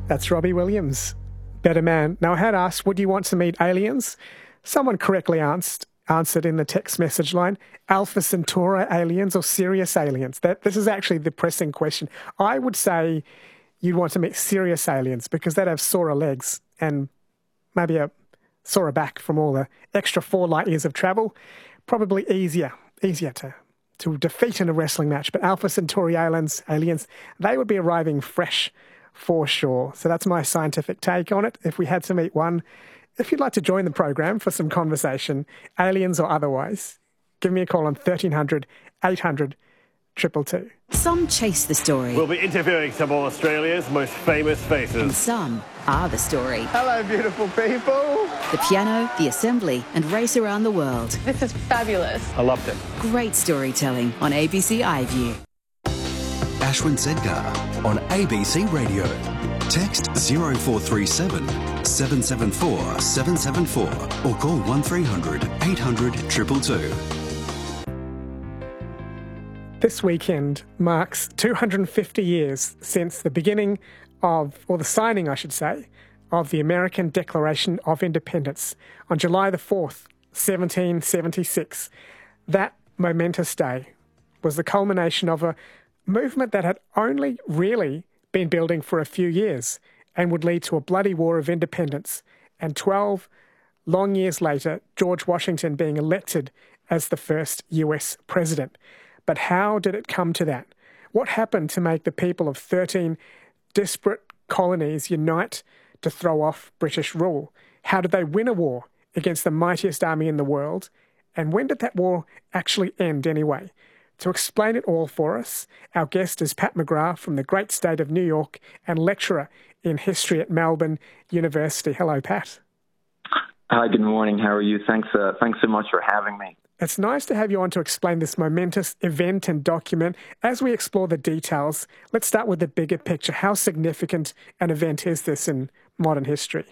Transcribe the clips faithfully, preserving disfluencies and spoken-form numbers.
That's Robbie Williams, Better Man. Now, I had asked, would you want to meet aliens? Someone correctly answered, answered in the text message line, Alpha Centauri aliens or Sirius aliens? That This is actually the pressing question. I would say you'd want to meet Sirius aliens because they'd have sorer legs and maybe a sorer back from all the extra four light years of travel. Probably easier, easier to, to defeat in a wrestling match. But Alpha Centauri aliens, aliens, they would be arriving fresh for sure. So that's my scientific take on it. If we had to meet one, if you'd like to join the program for some conversation, aliens or otherwise, give me a call on thirteen hundred, eight hundred, two two two. Some chase the story. We'll be interviewing some of Australia's most famous faces. And some are the story. Hello, beautiful people. The piano, the assembly, and race around the world. This is fabulous. I loved it. Great storytelling on A B C iView. Ashwin Sedgar on A B C Radio. Text zero four three seven, seven seven four, seven seven four or call one three hundred, eight hundred, two two two. This weekend marks two hundred fifty years since the beginning of, or the signing, I should say, of the American Declaration of Independence on July the fourth, seventeen seventy-six. That momentous day was the culmination of a movement that had only really been building for a few years and would lead to a bloody war of independence, and twelve long years later, George Washington being elected as the first U S president. But how did it come to that? What happened to make the people of thirteen disparate colonies unite to throw off British rule? How did they win a war against the mightiest army in the world? And when did that war actually end anyway? To explain it all for us, our guest is Pat McGrath from the great state of New York and lecturer in history at Melbourne University. Hello, Pat. Hi, good morning. How are you? Thanks, uh, thanks so much for having me. It's nice to have you on to explain this momentous event and document. As we explore the details, let's start with the bigger picture. How significant an event is this in modern history?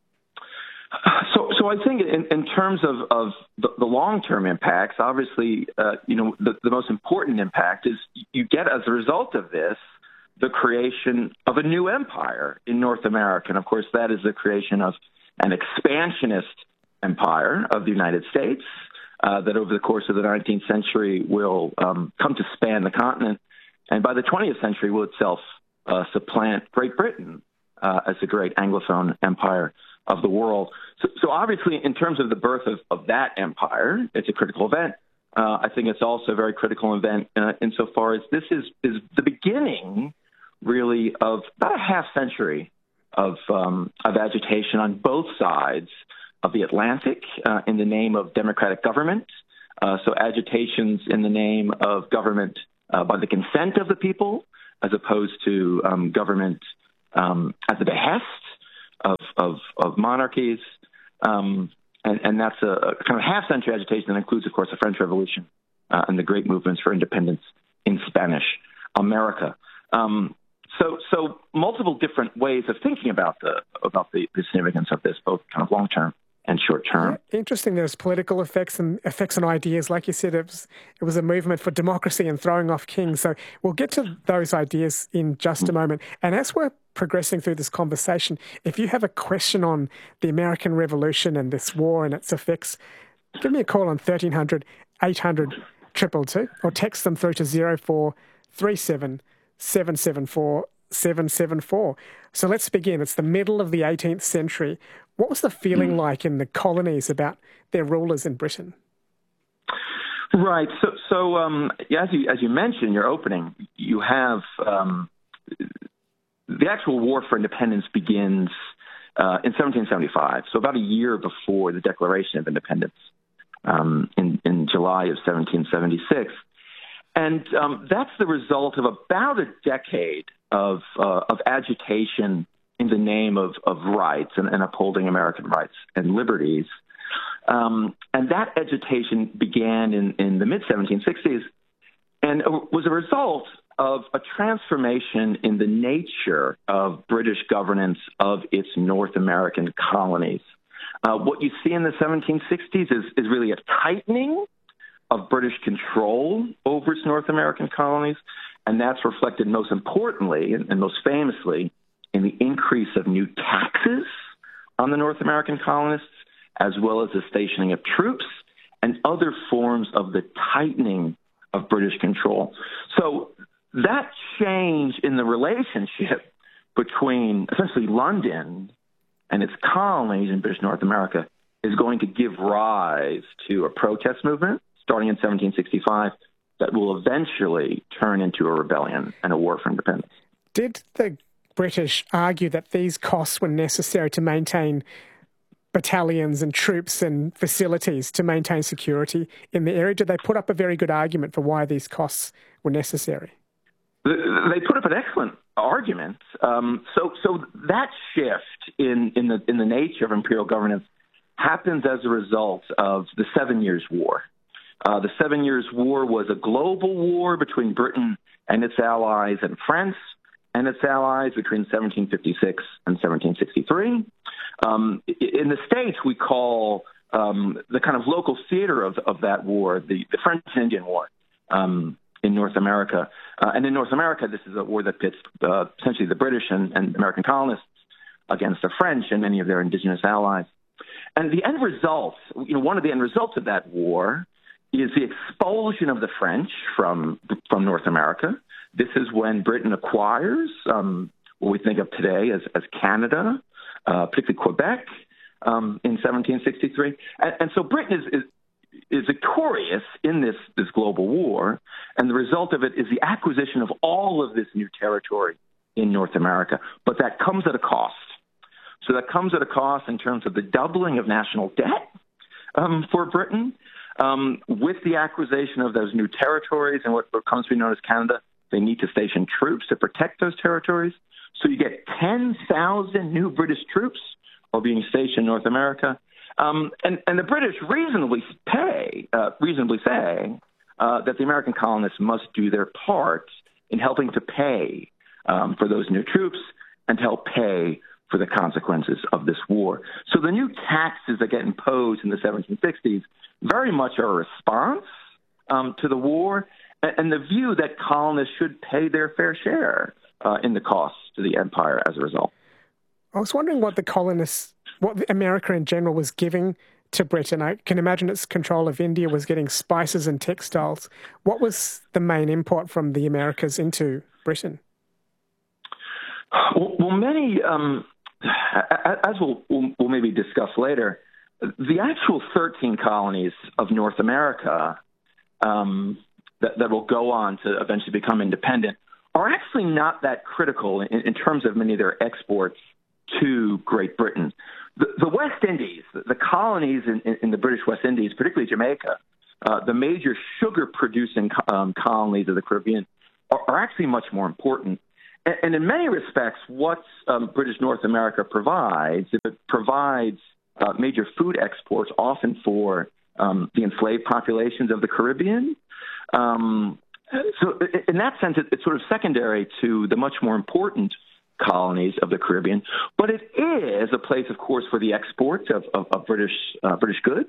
So, so I think in, in terms of, of the, the long-term impacts, obviously, uh, you know, the, the most important impact is you get, as a result of this, the creation of a new empire in North America. And, of course, that is the creation of an expansionist empire of the United States uh, that over the course of the nineteenth century will um, come to span the continent. And by the twentieth century will itself uh, supplant Great Britain uh, as the great Anglophone empire of the world. So, so obviously, in terms of the birth of, of that empire, it's a critical event. Uh, I think it's also a very critical event uh, insofar as this is, is the beginning, really, of about a half century of, um, of agitation on both sides of the Atlantic uh, in the name of democratic government. Uh, so agitations in the name of government uh, by the consent of the people, as opposed to um, government um, at the behest Of, of, of monarchies, um, and, and that's a, a kind of half-century agitation that includes, of course, the French Revolution uh, and the great movements for independence in Spanish America. Um, so, so multiple different ways of thinking about the about the, the significance of this, both kind of long-term and short-term. Yeah, interesting. There's political effects and effects on ideas. Like you said, it was, it was a movement for democracy and throwing off kings. So we'll get to those ideas in just a moment. And as we're progressing through this conversation, if you have a question on the American Revolution and this war and its effects, give me a call on thirteen hundred, eight hundred, two two two or text them through to zero four three seven, seven seven four, seven seven four. So let's begin. It's the middle of the eighteenth century. What was the feeling like in the colonies about their rulers in Britain? Right. So, so um, as you as you mentioned in your opening, you have um, the actual war for independence begins uh, in seventeen seventy-five. So about a year before the Declaration of Independence um, in in July of seventeen seventy-six, and um, that's the result of about a decade of uh, of agitation in the name of, of rights and, and upholding American rights and liberties. Um, and that agitation began in, in the mid seventeen sixties and was a result of a transformation in the nature of British governance of its North American colonies. Uh, what you see in the seventeen sixties is, is really a tightening of British control over its North American colonies, and that's reflected most importantly and, and most famously in the increase of new taxes on the North American colonists, as well as the stationing of troops and other forms of the tightening of British control. So that change in the relationship between essentially London and its colonies in British North America is going to give rise to a protest movement starting in seventeen sixty-five that will eventually turn into a rebellion and a war for independence. Did the British argue that these costs were necessary to maintain battalions and troops and facilities to maintain security in the area? Did they put up a very good argument for why these costs were necessary? They put up an excellent argument. Um, so, so that shift in, in the in the nature of imperial governance happens as a result of the Seven Years' War. Uh, the Seven Years' War was a global war between Britain and its allies and France and its allies between seventeen fifty-six and seventeen sixty-three. Um, in the States, we call um, the kind of local theater of, of that war the, the French and Indian War um, in North America. Uh, and in North America, this is a war that pits uh, essentially the British and, and American colonists against the French and many of their indigenous allies. And the end result, you know, one of the end results of that war is the expulsion of the French from from North America. This is when Britain acquires um, what we think of today as, as Canada, uh, particularly Quebec, um, in seventeen sixty-three. And, and so Britain is, is is victorious in this, this global war, and the result of it is the acquisition of all of this new territory in North America. But that comes at a cost. So that comes at a cost in terms of the doubling of national debt um, for Britain. Um, with the acquisition of those new territories and what comes to be known as Canada, they need to station troops to protect those territories. So you get ten thousand new British troops are being stationed in North America. Um, and, and the British reasonably pay, uh, reasonably say uh, that the American colonists must do their part in helping to pay um, for those new troops and to help pay for the consequences of this war. So the new taxes that get imposed in the seventeen sixties very much are a response um, to the war and, and the view that colonists should pay their fair share uh, in the costs to the empire as a result. I was wondering what the colonists, what America in general was giving to Britain. I can imagine its control of India was getting spices and textiles. What was the main import from the Americas into Britain? Well, well many, um, as we'll, we'll, we'll maybe discuss later, the actual thirteen colonies of North America um, that, that will go on to eventually become independent are actually not that critical in, in terms of many of their exports to Great Britain. The, the West Indies, the, the colonies in, in, in the British West Indies, particularly Jamaica, uh, the major sugar-producing um, colonies of the Caribbean, are, are actually much more important. And, and in many respects, what um, British North America provides, it provides uh, major food exports, often for um, the enslaved populations of the Caribbean. Um, so in that sense, it, it's sort of secondary to the much more important colonies of the Caribbean, but it is a place, of course, for the export of, of, of British uh, British goods.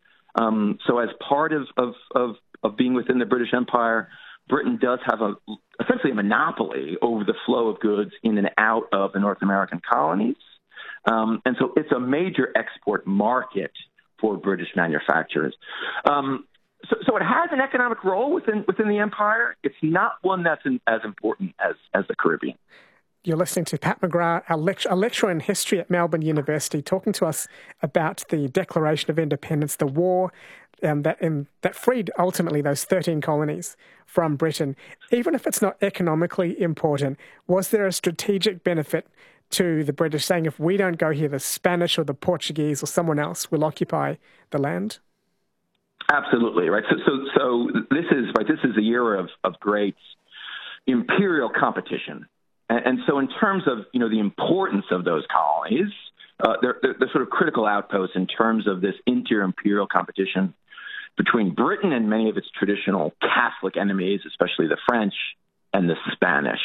Um, so, as part of, of, of, of being within the British Empire, Britain does have a essentially a monopoly over the flow of goods in and out of the North American colonies, um, and so it's a major export market for British manufacturers. Um, so, so, it has an economic role within within the empire. It's not one that's in, as important as as the Caribbean. You're listening to Pat McGrath, a, lect- a lecturer in history at Melbourne University, talking to us about the Declaration of Independence, the war um, that, um, that freed ultimately those thirteen colonies from Britain. Even if it's not economically important, was there a strategic benefit to the British saying, if we don't go here, the Spanish or the Portuguese or someone else will occupy the land? Absolutely, right. So, so, so this is right. This is a year of, of great imperial competition. And so in terms of, you know, the importance of those colonies, uh, they're, they're, they're sort of critical outposts in terms of this inter-imperial competition between Britain and many of its traditional Catholic enemies, especially the French and the Spanish.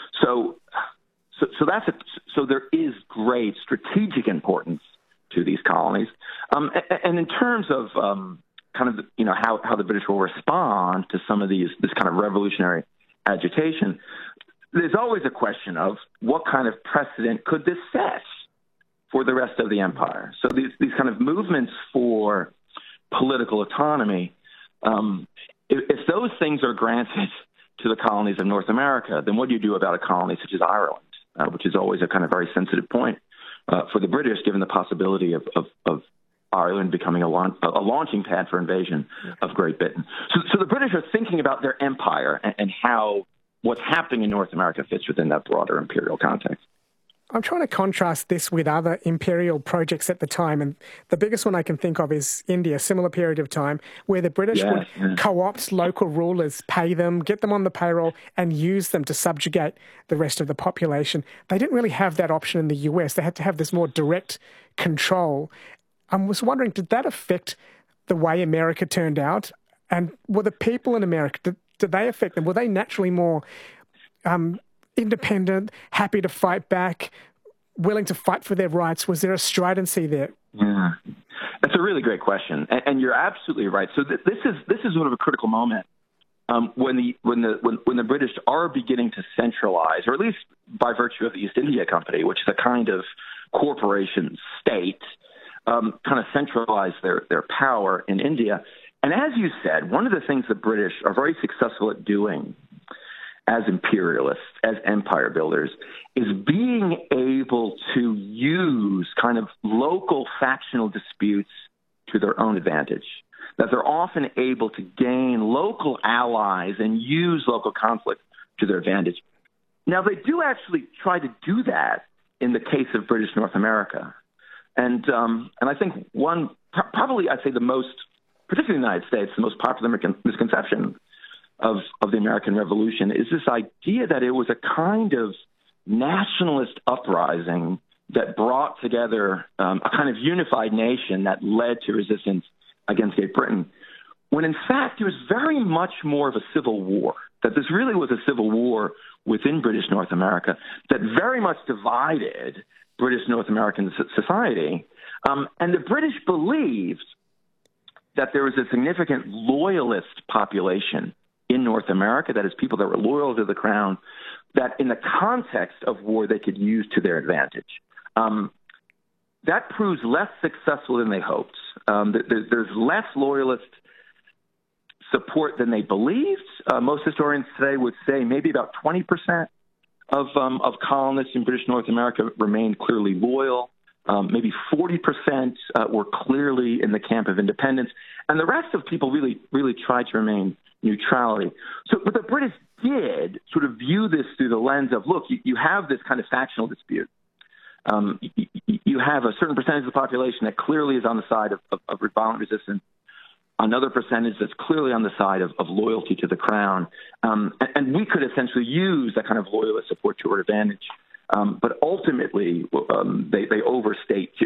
So so, so that's a, so there is great strategic importance to these colonies. Um, and, and in terms of um, kind of, you know, how, how the British will respond to some of these, this kind of revolutionary agitation, there's always a question of what kind of precedent could this set for the rest of the empire. So these, these kind of movements for political autonomy, um, if, if those things are granted to the colonies of North America, then what do you do about a colony such as Ireland, uh, which is always a kind of very sensitive point uh, for the British, given the possibility of, of, of Ireland becoming a, launch, a launching pad for invasion of Great Britain. So, so the British are thinking about their empire and, and how what's happening in North America fits within that broader imperial context. I'm trying to contrast this with other imperial projects at the time, and the biggest one I can think of is India, similar period of time, where the British yes, would yes. co-opt local rulers, pay them, get them on the payroll, and use them to subjugate the rest of the population. They didn't really have that option in the U S. They had to have this more direct control. I was wondering, did that affect the way America turned out? And were the people in America, did, did they affect them? Were they naturally more um, independent, happy to fight back, willing to fight for their rights? Was there a stridency there? Yeah, that's a really great question, and, and you're absolutely right. So th- this is this is sort of a critical moment um, when the when the when, when the British are beginning to centralize, or at least by virtue of the East India Company, which is a kind of corporation state, um, kind of centralize their their power in India. And as you said, one of the things the British are very successful at doing as imperialists, as empire builders, is being able to use kind of local factional disputes to their own advantage. That they're often able to gain local allies and use local conflict to their advantage. Now, they do actually try to do that in the case of British North America. And um, and I think one, probably I'd say the most, particularly in the United States, the most popular misconception of, of the American Revolution is this idea that it was a kind of nationalist uprising that brought together um, a kind of unified nation that led to resistance against Great Britain, when in fact it was very much more of a civil war, that this really was a civil war within British North America that very much divided British North American society. Um, and the British believed that there was a significant loyalist population in North America, that is, people that were loyal to the crown, that in the context of war they could use to their advantage. Um, that proves less successful than they hoped. Um, there, there's less loyalist support than they believed. Uh, most historians today would say maybe about twenty percent of, um, of colonists in British North America remained clearly loyal. Um, maybe forty percent uh, were clearly in the camp of independence. And the rest of people really, really tried to remain neutrality. So, but the British did sort of view this through the lens of, look, you, you have this kind of factional dispute. Um, you, you have a certain percentage of the population that clearly is on the side of, of, of violent resistance, another percentage that's clearly on the side of, of loyalty to the crown. Um, and, and we could essentially use that kind of loyalist support to our advantage. Um, but ultimately, um, they, they overstate